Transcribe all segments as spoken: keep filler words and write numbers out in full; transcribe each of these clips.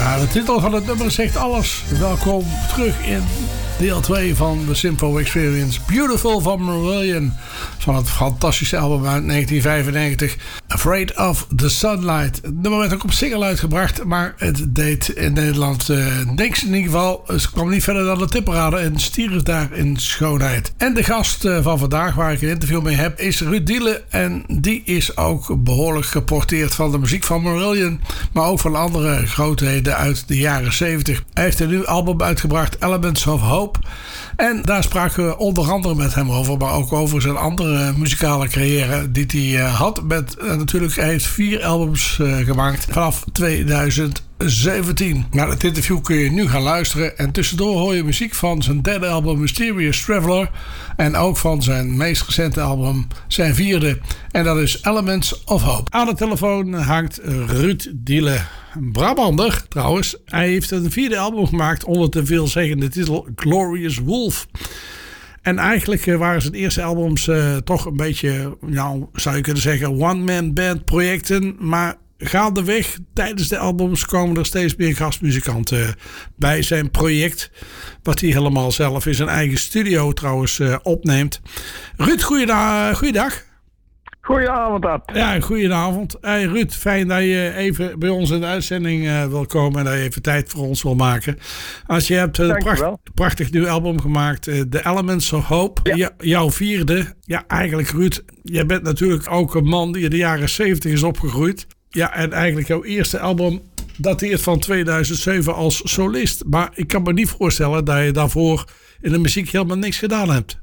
Ja, de titel van het nummer zegt alles. Welkom terug in deel twee van de Simpo Experience. Beautiful van Marillion. Van het fantastische album uit negentien vijfennegentig. Afraid of the Sunlight. Het nummer werd ook op single uitgebracht. Maar het deed in Nederland uh, niks. In ieder geval, het kwam niet verder dan de tipparade. En stierf daar in schoonheid. En de gast uh, van vandaag, waar ik een interview mee heb, is Ruud Diele. En die is ook behoorlijk geporteerd van de muziek van Marillion. Maar ook van andere grootheden uit de jaren zeventig. Hij heeft een nieuw album uitgebracht, Elements of Hope. En daar spraken we onder andere met hem over, maar ook over zijn andere muzikale carrière die hij uh, had. Met, uh, natuurlijk, hij heeft vier albums uh, gemaakt vanaf tweeduizend zeventien. Naar het interview kun je nu gaan luisteren. En tussendoor hoor je muziek van zijn derde album Mysterious Traveler. En ook van zijn meest recente album, zijn vierde. En dat is Elements of Hope. Aan de telefoon hangt Ruud Diele. Brabander trouwens. Hij heeft een vierde album gemaakt onder de veelzeggende titel Glorious Wolf. En eigenlijk waren zijn eerste albums uh, toch een beetje, nou, zou je kunnen zeggen, one-man band projecten. Maar gaandeweg, tijdens de albums, komen er steeds meer gastmuzikanten bij zijn project. Wat hij helemaal zelf in zijn eigen studio trouwens uh, opneemt. Ruud, goeiedag. goeiedag. Goedenavond, Ad. Ja, goedenavond. Hey Ruud, fijn dat je even bij ons in de uitzending uh, wil komen en dat je even tijd voor ons wil maken. Als je hebt een pracht, prachtig nieuw album gemaakt, uh, The Elements of Hope, ja. J- jouw vierde. Ja, eigenlijk Ruud, jij bent natuurlijk ook een man die in de jaren zeventig is opgegroeid. Ja, en eigenlijk jouw eerste album dateert van tweeduizend zeven als solist. Maar ik kan me niet voorstellen dat je daarvoor in de muziek helemaal niks gedaan hebt.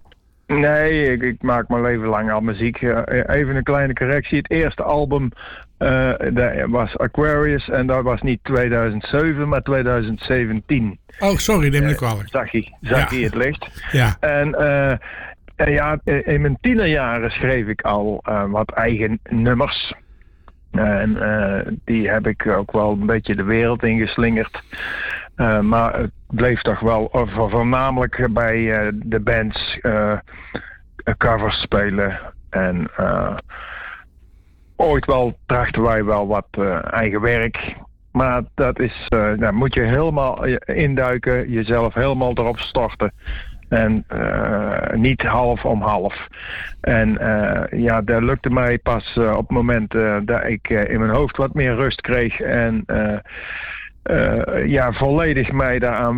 Nee, ik, ik maak mijn leven lang al muziek. Uh, even een kleine correctie. Het eerste album uh, dat was Aquarius en dat was niet tweeduizend zeven, maar tweeduizend zeventien. Oh, sorry, neem me kwalijk. Uh, zag je, zag je ja. Het licht. Ja. En uh, uh, ja, in mijn tienerjaren schreef ik al uh, wat eigen nummers. En uh, die heb ik ook wel een beetje de wereld ingeslingerd. Uh, maar het bleef toch wel uh, voornamelijk bij uh, de bands uh, covers spelen. En uh, ooit wel trachten wij wel wat uh, eigen werk. Maar dat is, uh, daar moet je helemaal induiken, jezelf helemaal erop storten. En uh, niet half om half. En uh, ja, dat lukte mij pas uh, op het moment uh, dat ik uh, in mijn hoofd wat meer rust kreeg. En uh, uh, ja, volledig mij daaraan